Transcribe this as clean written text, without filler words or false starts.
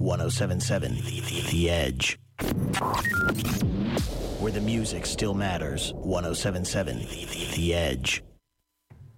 1077 The Edge. Where the music still matters. 1077 The Edge.